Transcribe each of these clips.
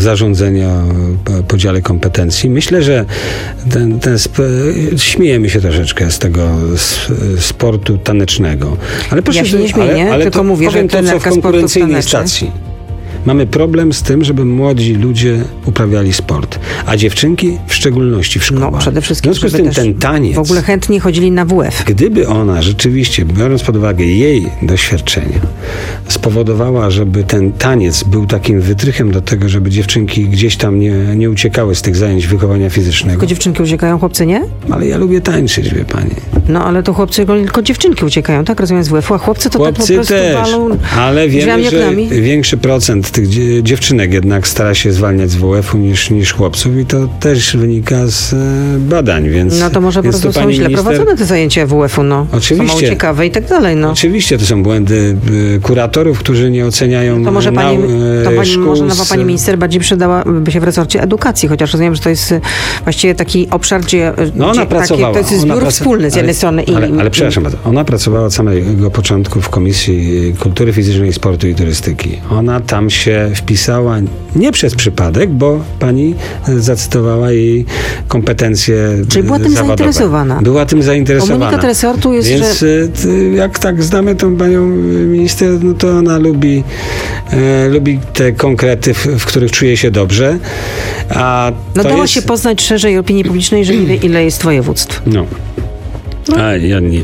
zarządzenie o podziale kompetencji. Myślę, że śmiejemy się troszeczkę z tego sportu tanecznego. Ale proszę, ja się nie śmieję, ale tylko to mówię, że to, co w konkurencyjnej stacji. Mamy problem z tym, żeby młodzi ludzie uprawiali sport, a dziewczynki w szczególności w szkołach. No, przede wszystkim, w związku z tym ten taniec, w ogóle chętnie chodzili na WF. Gdyby ona rzeczywiście, biorąc pod uwagę jej doświadczenia, spowodowała, żeby ten taniec był takim wytrychem do tego, żeby dziewczynki gdzieś tam nie uciekały z tych zajęć wychowania fizycznego. Tylko dziewczynki uciekają, chłopcy nie? Ale ja lubię tańczyć, wie pani. No, ale to chłopcy, tylko dziewczynki uciekają, tak? Rozumiem, z WF-u, a chłopcy to tak po prostu też, walą ale wiemy, że oknami. większy procent tych dziewczynek jednak stara się zwalniać z WF-u niż chłopców i to też wynika z badań, więc... No to może po prostu są źle prowadzone te zajęcia WF-u, no. Oczywiście. Są mało ciekawe i tak dalej, no. Oczywiście, to są błędy kuratorów, którzy nie oceniają to może szkół. Może nowa pani minister bardziej przydałaby się w resorcie edukacji, chociaż rozumiem, że to jest właściwie taki obszar, gdzie... No ona pracowała. To jest zbiór wspólny z jednej strony. Ale przepraszam bardzo, ona pracowała od samego początku w Komisji Kultury Fizycznej, Sportu i Turystyki. Ona tam się wpisała nie przez przypadek, bo pani zacytowała jej kompetencje zawodowe. Czyli była tym zainteresowana. Była tym zainteresowana. Komunikat resortu jest, więc że... jak tak znamy tą panią minister, no to ona lubi te konkrety, w których czuje się dobrze. A no dało się poznać szerzej opinii publicznej, że nie wie, ile jest województw. No. A ja nie...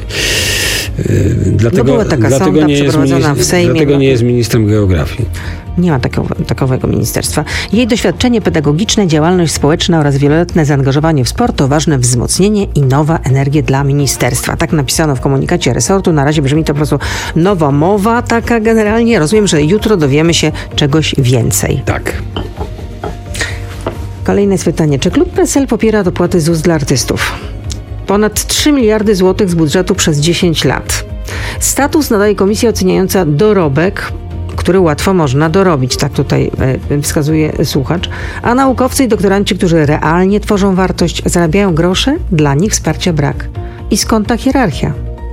była taka sonda przeprowadzona w Sejmie. Dlatego nie jest ministrem geografii. Nie ma takowego ministerstwa. Jej doświadczenie pedagogiczne, działalność społeczna oraz wieloletnie zaangażowanie w sport to ważne wzmocnienie i nowa energia dla ministerstwa. Tak napisano w komunikacie resortu. Na razie brzmi to po prostu nowa mowa taka generalnie. Rozumiem, że jutro dowiemy się czegoś więcej. Tak. Kolejne jest pytanie. Czy klub PSL popiera dopłaty ZUS dla artystów? Ponad 3 miliardy złotych z budżetu przez 10 lat. Status nadaje komisja oceniająca dorobek, który łatwo można dorobić, tak tutaj wskazuje słuchacz, a naukowcy i doktoranci, którzy realnie tworzą wartość, zarabiają grosze, dla nich wsparcia brak. I skąd ta hierarchia?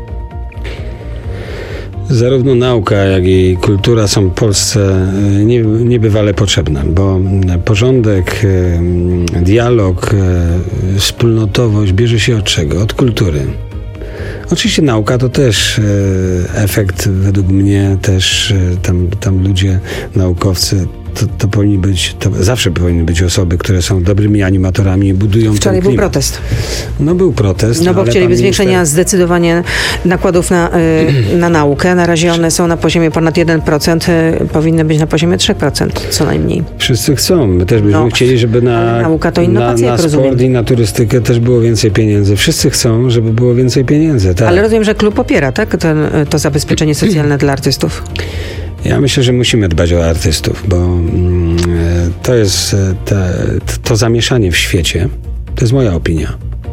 Zarówno nauka, jak i kultura są Polsce niebywale potrzebne, bo porządek, dialog, wspólnotowość bierze się od czego? Od kultury. Oczywiście nauka to też efekt, według mnie też tam ludzie, naukowcy, to powinni być, zawsze powinny być osoby, które są dobrymi animatorami i budują Wczoraj ten klimat. był protest. No był protest. No bo chcieliby zwiększenia zdecydowanie nakładów na naukę. Na razie one są na poziomie ponad 1%, powinny być na poziomie 3%, co najmniej. Wszyscy chcą. My też byśmy chcieli, żeby nauka to innowacja, na sport i na turystykę też było więcej pieniędzy. Wszyscy chcą, żeby było więcej pieniędzy. Tak. Ale rozumiem, że klub popiera, tak? To zabezpieczenie socjalne dla artystów. Ja myślę, że musimy dbać o artystów, bo to jest to zamieszanie w świecie, to jest moja opinia.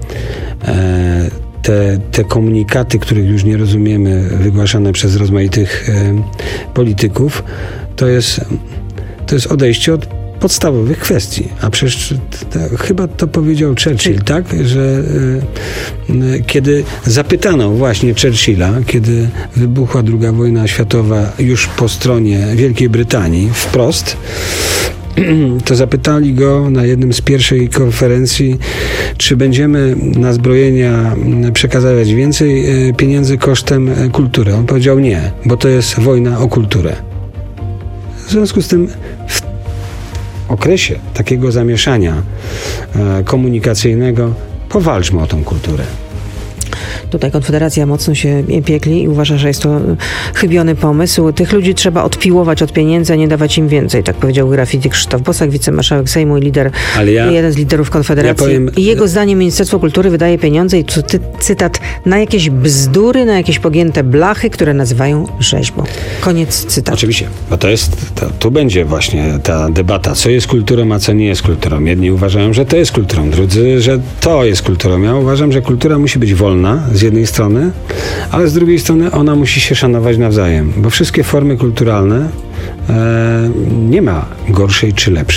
Te komunikaty, których już nie rozumiemy, wygłaszane przez rozmaitych polityków, to jest odejście od podstawowych kwestii. A przecież chyba to powiedział Churchill, tak? Że kiedy zapytano właśnie Churchilla, kiedy wybuchła II wojna światowa już po stronie Wielkiej Brytanii wprost, to zapytali go na jednym z pierwszej konferencji, czy będziemy na zbrojenia przekazywać więcej pieniędzy kosztem kultury. On powiedział nie, bo to jest wojna o kulturę. W związku z tym w okresie takiego zamieszania komunikacyjnego powalczmy o tą kulturę. Tutaj Konfederacja mocno się piekli i uważa, że jest to chybiony pomysł. Tych ludzi trzeba odpiłować od pieniędzy, a nie dawać im więcej. Tak powiedział graffiti Krzysztof Bosak, wicemarszałek Sejmu i jeden z liderów Konfederacji. I jego zdaniem Ministerstwo Kultury wydaje pieniądze i cytat, na jakieś bzdury, na jakieś pogięte blachy, które nazywają rzeźbą. Koniec cytatu. Oczywiście, bo tu będzie właśnie ta debata, co jest kulturą, a co nie jest kulturą. Jedni uważają, że to jest kulturą, drudzy, że to jest kulturą. Ja uważam, że kultura musi być wolna z jednej strony, ale z drugiej strony ona musi się szanować nawzajem, bo wszystkie formy kulturalne nie ma gorszej czy lepszej.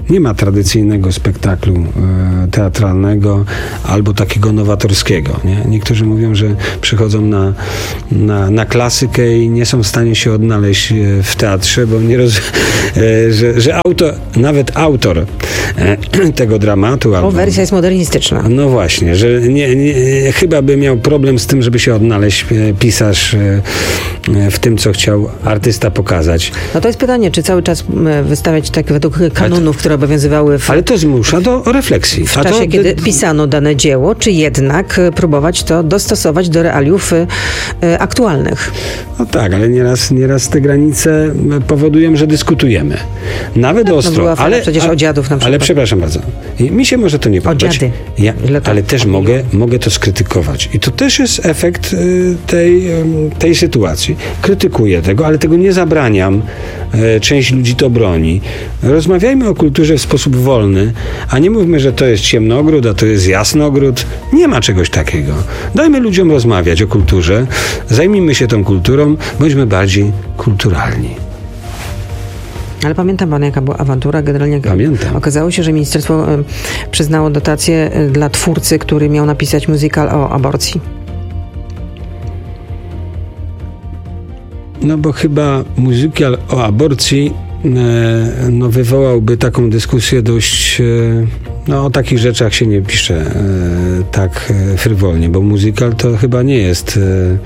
Nie ma tradycyjnego spektaklu teatralnego albo takiego nowatorskiego. Nie? Niektórzy mówią, że przychodzą na klasykę i nie są w stanie się odnaleźć w teatrze, bo nie że nawet autor tego dramatu... Bo wersja jest modernistyczna. No właśnie, że chyba by miał problem z tym, żeby się odnaleźć pisarz w tym, co chciał artysta pokazać. No to jest pytanie, czy cały czas wystawiać tak według kanonów, które obowiązywały ale to zmusza do refleksji. W czasie, kiedy pisano dane dzieło, czy jednak próbować to dostosować do realiów aktualnych? No tak, ale nieraz te granice powodują, że dyskutujemy. Nawet ostro. No była ale przecież o dziadów na przykład. Ale przepraszam bardzo. Mi się może to nie podobać. O dziady. Ale też mogę to skrytykować. I to też jest efekt tej sytuacji. Krytykuję tego, ale tego nie zabraniam. Część ludzi to broni. Rozmawiajmy o kulturze w sposób wolny, a nie mówmy, że to jest ciemnogród, a to jest jasnogród. Nie ma czegoś takiego. Dajmy ludziom rozmawiać o kulturze, zajmijmy się tą kulturą, bądźmy bardziej kulturalni. Ale pamiętam pan, jaka była awantura? Generalnie pamiętam. Okazało się, że ministerstwo przyznało dotację dla twórcy, który miał napisać musical o aborcji. No bo chyba musical o aborcji wywołałby taką dyskusję dość... o takich rzeczach się nie pisze tak frywolnie, bo musical to chyba nie jest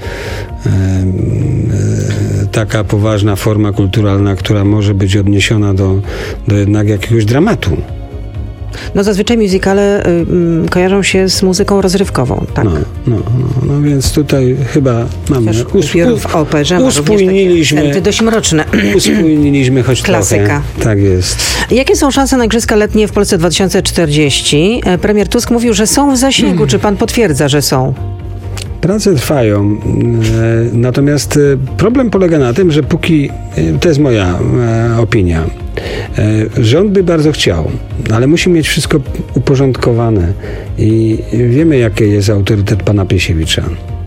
taka poważna forma kulturalna, która może być odniesiona do jednak jakiegoś dramatu. No zazwyczaj musicale kojarzą się z muzyką rozrywkową, tak? No więc tutaj chyba mamy... w operze uspójniliśmy... dość mroczne. Uspójniliśmy choć klasyka. Trochę. Tak jest. Jakie są szanse na Igrzyska Letnie w Polsce 2040? Premier Tusk mówił, że są w zasięgu. Czy pan potwierdza, że są? Prace trwają, natomiast problem polega na tym, że póki, to jest moja opinia, rząd by bardzo chciał, ale musi mieć wszystko uporządkowane i wiemy, jaki jest autorytet pana Piesiewicza.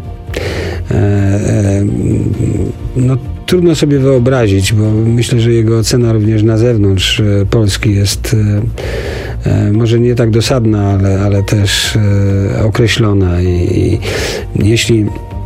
Trudno sobie wyobrazić, bo myślę, że jego ocena również na zewnątrz Polski jest może nie tak dosadna, ale też określona i jeśli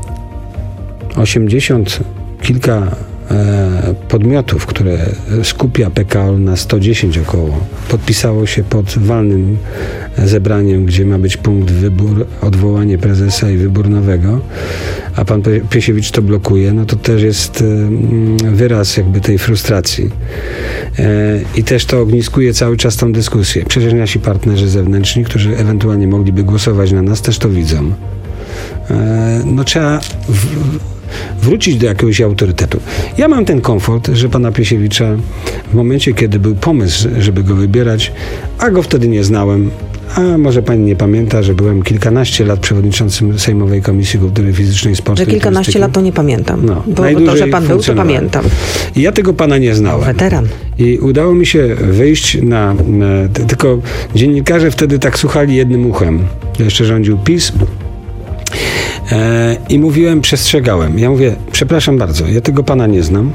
80 kilka podmiotów, które skupia PKO na 110 około, podpisało się pod walnym zebraniem, gdzie ma być punkt wybór, odwołanie prezesa i wybór nowego, a pan Piesiewicz to blokuje, no to też jest wyraz jakby tej frustracji. I też to ogniskuje cały czas tą dyskusję. Przecież nasi partnerzy zewnętrzni, którzy ewentualnie mogliby głosować na nas, też to widzą. Trzeba wrócić do jakiegoś autorytetu. Ja mam ten komfort, że pana Piesiewicza w momencie, kiedy był pomysł, żeby go wybierać, a go wtedy nie znałem, a może pani nie pamięta, że byłem kilkanaście lat przewodniczącym Sejmowej Komisji Kultury Fizycznej i Sportu. Że kilkanaście lat to nie pamiętam. Bo to, że pan był, to pamiętam. I ja tego pana nie znałem. Weteran. I udało mi się wyjść tylko dziennikarze wtedy tak słuchali jednym uchem. Jeszcze rządził PiS. I mówiłem, przestrzegałem. Ja mówię, przepraszam bardzo, ja tego pana nie znam,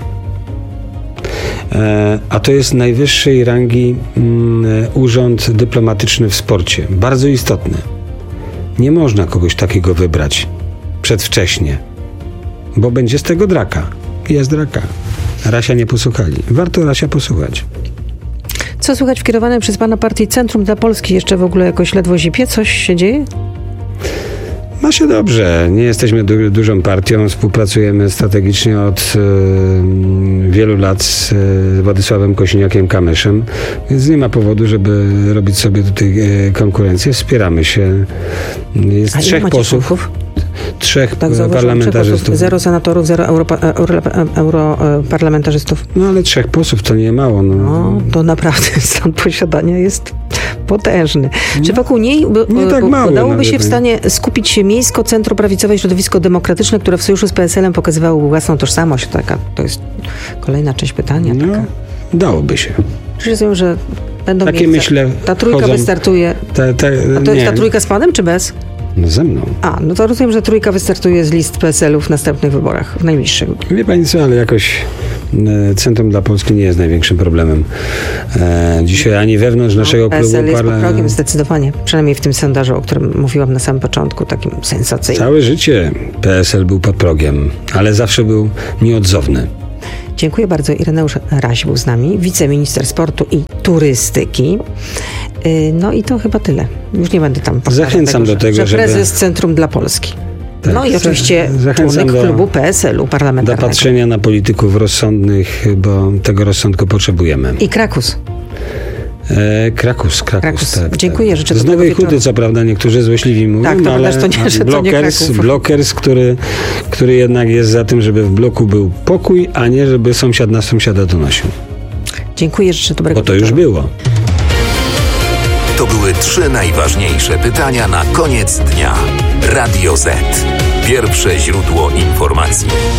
a to jest najwyższej rangi urząd dyplomatyczny w sporcie. Bardzo istotny. Nie można kogoś takiego wybrać przedwcześnie, bo będzie z tego draka. Jest draka. Rasia nie posłuchali. Warto Rasia posłuchać. Co słychać w kierowanej przez pana partii Centrum dla Polski? Jeszcze w ogóle jakoś ledwo zipie? Coś się dzieje? Ma się dobrze. Nie jesteśmy dużą partią. Współpracujemy strategicznie od wielu lat z Władysławem Kosiniakiem-Kamyszem, więc nie ma powodu, żeby robić sobie tutaj konkurencję. Wspieramy się. Jest trzech posłów. Trzech parlamentarzystów. 0 senatorów, 0 europarlamentarzystów. No ale 3 posłów to nie mało. To naprawdę stan posiadania jest potężny. Czy wokół niej tak mało, udałoby się w stanie skupić się miejsko-centroprawicowe środowisko demokratyczne, które w sojuszu z PSL-em pokazywało własną tożsamość? To jest kolejna część pytania. Dałoby się. Czyli rozumiem, że będą takie myślę. Ta trójka wystartuje. A to jest ta trójka z panem, czy bez? No ze mną. No to rozumiem, że trójka wystartuje z list PSL-u w następnych wyborach, w najbliższych. Wie pani co, ale jakoś Centrum dla Polski nie jest największym problemem dzisiaj ani wewnątrz naszego klubu. PSL jest pod progiem zdecydowanie, przynajmniej w tym sondażu, o którym mówiłam na samym początku, takim sensacyjnym. Całe życie PSL był pod progiem, ale zawsze był nieodzowny. Dziękuję bardzo. Ireneusz Raś był z nami, wiceminister sportu i turystyki. No i to chyba tyle. Już nie będę tam powtarzać Zachęcam do tego, że prezes Centrum dla Polski. Tak, no i oczywiście członek klubu PSL-u parlamentarnego. Do patrzenia na polityków rozsądnych, bo tego rozsądku potrzebujemy. I Krakus. Krakus. Tak, dziękuję, życzę z Nowej Huty, co prawda, niektórzy złośliwi mówią, tak, to ale to nie, że to nie Blockers, który jednak jest za tym, żeby w bloku był pokój, a nie żeby sąsiad na sąsiada donosił. Dziękuję, życzę dobrego wieczoru. Bo to już było. To były 3 najważniejsze pytania na koniec dnia. Radio Z. Pierwsze źródło informacji.